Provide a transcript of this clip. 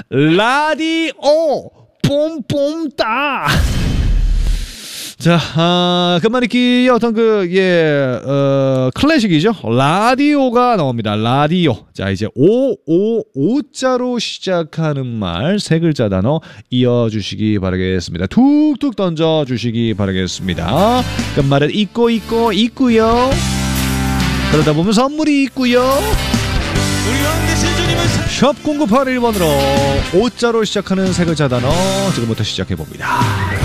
라디오 뽐뽐따. 자, 끝말잇기의 어떤 클래식이죠. 라디오가 나옵니다. 라디오. 자, 이제 오자로 시작하는 말 세 글자 단어 이어주시기 바라겠습니다. 툭툭 던져주시기 바라겠습니다. 끝말은 있고요. 그러다 보면 선물이 있고요. 우리 왕 대신 주님은 샵 0981번으로 오자로 시작하는 세 글자 단어 지금부터 시작해봅니다.